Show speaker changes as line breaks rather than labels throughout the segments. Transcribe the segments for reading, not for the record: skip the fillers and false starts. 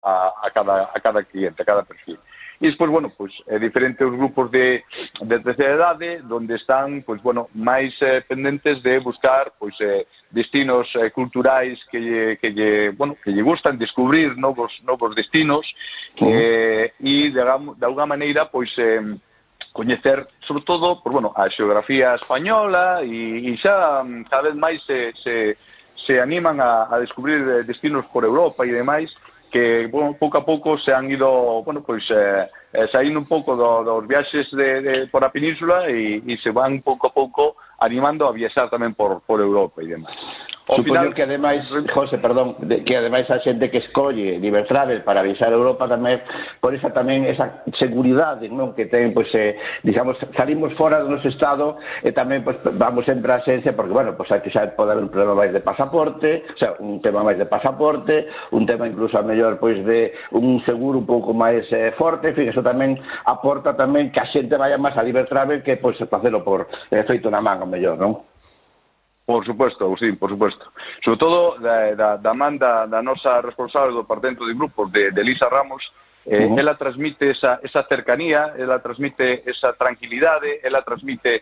a cada cliente, a cada perfil. E despois, bueno, pois diferentes grupos de terceira idade onde están, pois, bueno, máis pendentes de buscar, pois, destinos culturais que lle gustan, descubrir novos destinos e, de alguma maneira, pois, coñecer, sobre todo, pois, bueno, a xeografía española e xa cada vez máis se animan a descubrir destinos por Europa e demais, que, bueno, pouco a pouco se han ido, bueno, pois, saindo un pouco dos viaxes por a península e se van pouco a pouco animando a viaxar tamén por Europa e demais.
Supoño que ademais, José, perdón, que ademais a xente que escolle Libertravel para viaxar a Europa tamén por esa seguridade, non, que ten, pois, digamos, salimos fora do noso estado e tamén, pois, vamos sempre a xencia porque, bueno, pois aquí xa pode haber un problema máis de pasaporte, o sea, un tema máis de pasaporte, un tema incluso a mellor, pois, de un seguro un pouco máis forte, en fin, eso tamén aporta tamén que a xente vaya máis a Libertravel que, pois, facelo por feito na man, a mellor, non?
Por supuesto, Agustín, por supuesto. Sobre todo da man da nosa responsable do departamento de grupos, de Elisa Ramos, ela transmite esa cercanía, ela transmite esa tranquilidade, ela transmite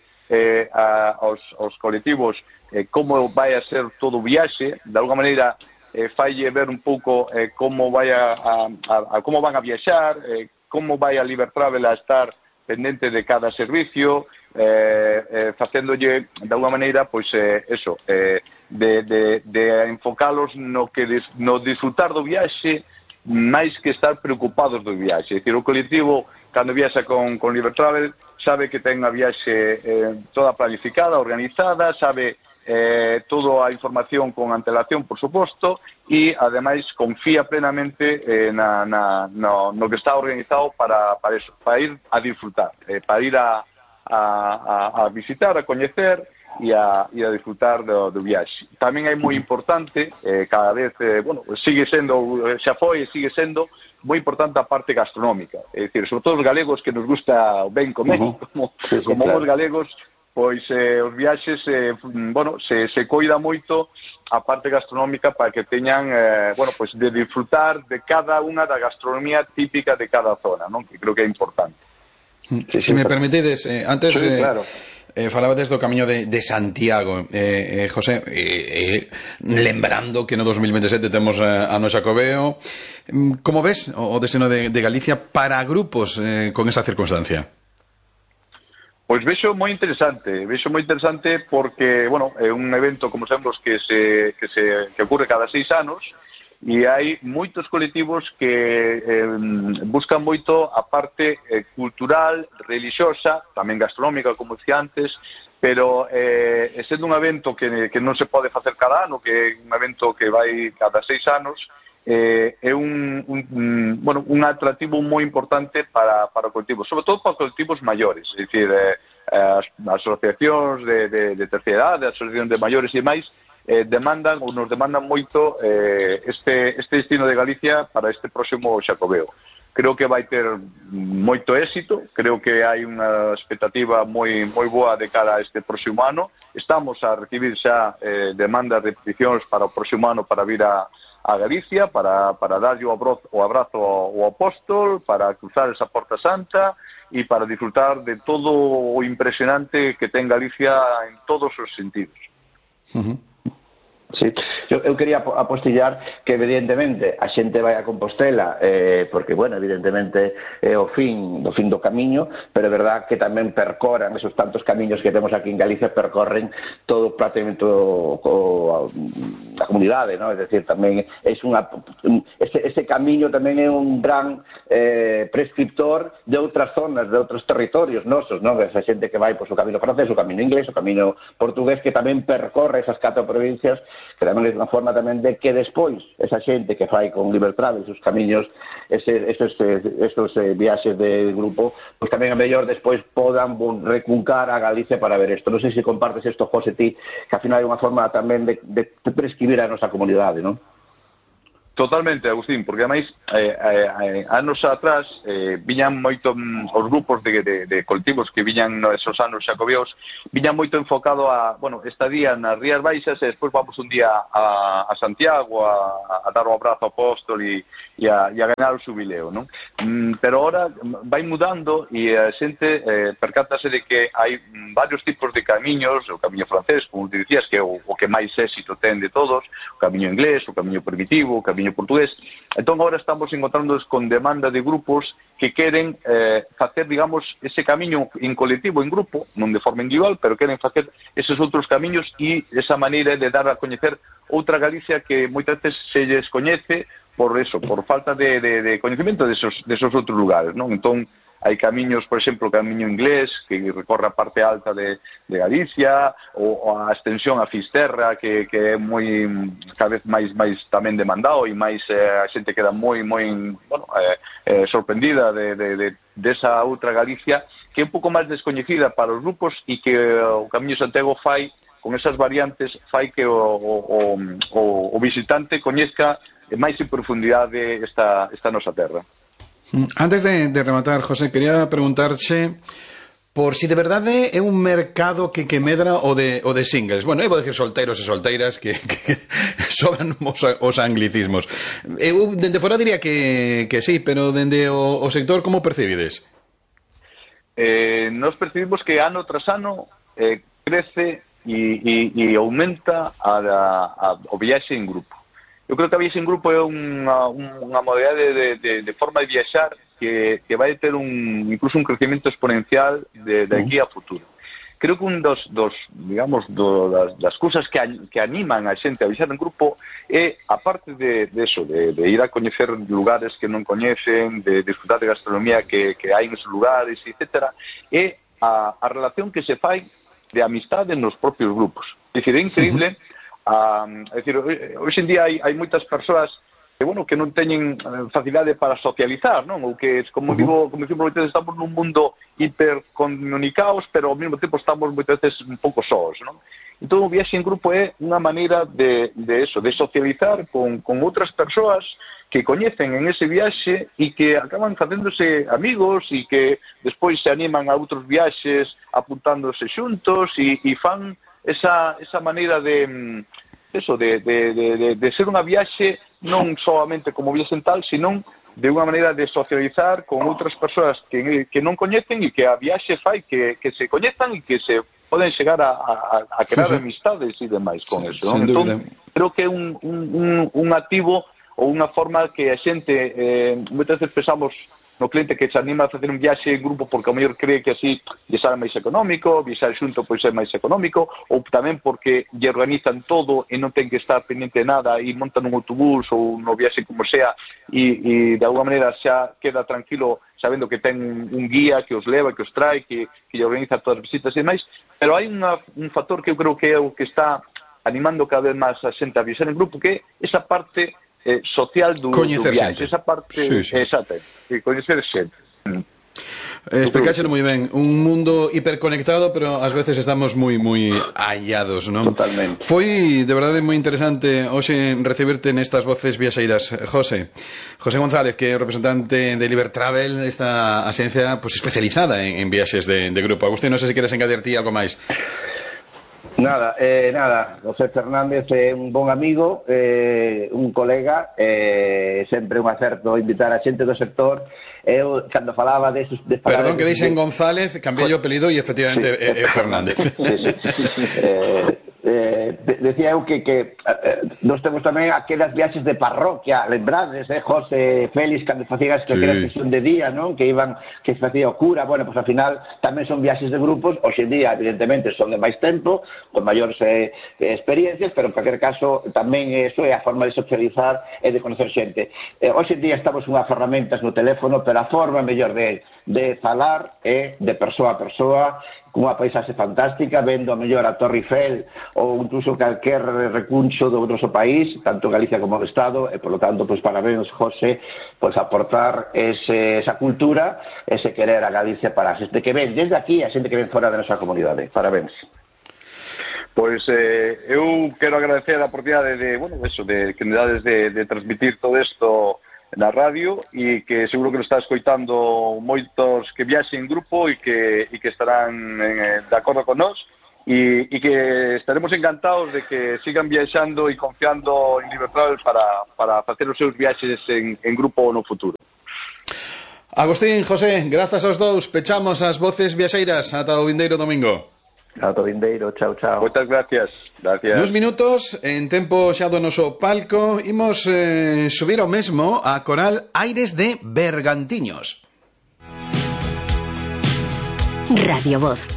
aos colectivos como vai a ser todo o viaxe, de alguma maneira falle ver un pouco como como van a viaxar, como vai a Libertravel a estar pendente de cada servicio, facéndolle de alguma maneira, pois, eso, de enfocalos no disfrutar do viaxe máis que estar preocupados do viaxe. É dicir, o colectivo, cando viaxa con Libertravel, sabe que ten a viaxe toda planificada, organizada, sabe toda a información con antelación, por suposto, e ademais confía plenamente no que está organizado para eso, para ir a disfrutar, para ir a visitar, a coñecer e a disfrutar do viaxe. Tamén é moi importante, cada vez, bueno, sigue sendo, xa foi e sigue sendo moi importante a parte gastronómica, é dicir, sobre todo os galegos que nos gusta ben comer, como os galegos, pois os viaxes, bueno, se coida moito a parte gastronómica para que teñan, bueno, pois de disfrutar de cada unha da gastronomía típica de cada zona, non? Que creo que é importante.
Se me permitides, antes
claro.
falabades do camiño de Santiago, José, lembrando que no 2027 temos a no Xacobeo. Como ves o destino de Galicia para grupos con esa circunstancia?
Pois vexo moi interesante porque, bueno, é un evento, como sabemos, que ocorre cada 6 anos, e hai moitos colectivos que buscan moito a parte cultural, religiosa, tamén gastronómica, como dicía antes, pero sendo un evento que non se pode facer cada ano, que é un evento que vai cada 6 anos, é un atractivo moi importante para o colectivo, sobre todo para colectivos maiores, é dicir, as asociacións de terceira idade, as asociacións de maiores e máis, nos demandan moito este destino de Galicia para este próximo Xacobeo. Creo que vai ter moito éxito, creo que hai unha expectativa moi boa de cara a este próximo ano. Estamos a recibir xa demandas de peticións para o próximo ano para vir a Galicia, para darlle o abrazo ao apóstol, para cruzar esa Porta Santa e para disfrutar de todo o impresionante que ten Galicia en todos os sentidos.
Sí, eu quería apostillar que evidentemente a xente vai a Compostela porque, bueno, evidentemente é o fin do camiño, pero é verdad que tamén percorran esos tantos camiños que temos aquí en Galicia, percorren todo prácticamente a comunidade, ¿no? É dicir, tamén ese camiño tamén é un gran prescriptor de outras zonas, de outros territorios nosos, ¿no? Esa xente que vai o camiño francés, o camiño inglés, o camiño portugués, que tamén percorre esas 4 provincias, que tamén é unha forma tamén de que despois esa xente que fai con Libertravel esos camiños, esos viaxes de grupo, pois tamén a mellor despois podan recuncar a Galicia para ver isto. Non sei se compartes isto, José, ti, que ao final é unha forma tamén de prescribir a nosa comunidade, non?
Totalmente, Agustín, porque ademais anos atrás viñan moito os grupos de colectivos que viñan esos anos xacobeos, viñan moito enfocado a, bueno, estadía nas Rías Baixas e despois vamos un día a Santiago a dar o abrazo ao apóstol e a ganar o xubileo, non? Pero ahora vai mudando e a xente percátase de que hai varios tipos de camiños, o camiño francés, como te dicías, que é o que máis éxito ten de todos, o camiño inglés, o camiño primitivo, o camiño portugués. Entón agora estamos encontrándonos con demanda de grupos que queren facer, digamos, ese camiño en colectivo, en grupo, non de forma individual, pero queren facer eses outros camiños e esa maneira de dar a coñecer outra Galicia que moitas veces se lles coñece por eso, por falta de coñecemento desos outros lugares, non? Entón hai camiños, por exemplo, o camiño inglés que recorre a parte alta de Galicia, ou a extensión a Fisterra que é moi cada vez máis tamén demandado e máis a xente queda moi sorprendida desa outra Galicia que é un pouco máis descoñecida para os grupos e que o Camiño de Santiago fai con esas variantes, fai que o visitante coñezca máis en profundidade esta nosa terra.
Antes de rematar, José, quería preguntarche por si de verdade é un mercado que medra o de singles. Bueno, eu vou dicir solteiros e solteiras que sobran os anglicismos. Eu dende fora diría que sí, pero dende o sector como percibides?
Nos percibimos que ano tras ano crece e aumenta o viaxe en grupo. Eu creo que a viaxe en grupo é unha modalidade de forma de viaxar que vai ter incluso un crecimiento exponencial de aquí a futuro. Creo que un das cousas que animan a xente a viaxar en grupo é, aparte de eso, de ir a coñecer lugares que non coñecen, de disfrutar de gastronomía que hai nesos lugares, etc., é a relación que se fai de amistade nos propios grupos. É dicir, é increíble. É dicir, hoxe en día hai moitas persoas que non teñen facilidade para socializar, non? Ou que, como digo, moitas veces estamos nun mundo hipercomunicados, pero ao mesmo tempo estamos moitas veces un pouco sós, non? Entón o viaxe en grupo é unha maneira de socializar con outras persoas que coñecen en ese viaxe e que acaban facéndose amigos e que despois se animan a outros viaxes apuntándose xuntos e fan esa maneira de ser unha viaxe non solamente como viaxe en tal, sino de unha maneira de socializar con outras persoas que non coñecen e que a viaxe fai que se coñezan e que se poden chegar a crear amistades e demais con eso. Entón, creo que é un activo ou unha forma que a xente moitas veces pensamos no cliente que se anima a facer un viaxe en grupo porque ao mellor cree que así lle sale máis económico, viaxar xunto pois é máis económico, ou tamén porque lle organizan todo e non ten que estar pendiente de nada e montan un autobús ou no viaxe como sea e de alguma maneira xa queda tranquilo sabendo que ten un guía que os leva, que os trae, que lle organiza todas as visitas e demais, pero hai un factor que eu creo que é o que está animando cada vez máis a xente a viaxar en grupo, que é esa parte social do viaxe, esa parte exacta, coñecer xente.
Explicáxelo moi ben, un mundo hiperconectado, pero ás veces estamos moi aillados, non?
Totalmente.
Foi de verdade moi interesante hoxe recibirte nestas voces viaxeiras, José González, que é o representante de Liber Travel, esta axencia especializada en viaxes de grupo. Agustín, non sei se queres engadir ti algo máis.
Nada, José Fernández é un bon amigo, un colega, sempre un acerto invitar a xente do sector. Eu, cando falaba de...
Perdón que dixen González, cambiei o apelido e efectivamente é Fernández.
Decía eu que nós temos tamén aquelas viaxes de parroquia, lembrades, José Félix, cando facían as que son de día, non? Que facía o cura, bueno, pois ao final tamén son viaxes de grupos, hoxe en día evidentemente son de máis tempo, con maiores experiencias, pero en cualquier caso tamén iso é a forma de socializar e de conocer xente. Hoxe en día estamos unha ferramentas no teléfono, pero a forma mellor de falar é de persoa a persoa, cunha paisaxe fantástica, vendo a mellor a Torre Eiffel ou incluso calquer recuncho do noso país, tanto Galicia como do Estado, e polo tanto, parabéns, José, aportar esa cultura, ese querer a Galicia para a xente que ven desde aquí e a xente que ven fora da nosa comunidade. Parabéns.
Pois eu quero agradecer a oportunidade de que me dades de transmitir todo isto na radio e que seguro que nos está escoitando moitos que viaxen en grupo e que estarán de acordo con nós e que estaremos encantados de que sigan viaxando e confiando en Libre para facer os seus viaxes en grupo no futuro.
Agustín, José, grazas aos dous, pechamos as voces viaxeiras ata o vindeiro domingo.
Ata o vindeiro, chao, chao.
Moitas gracias.
Nos minutos, en tempo xa do noso palco, imos subir ao mesmo a coral Aires de Bergantiños.
Radio Voz.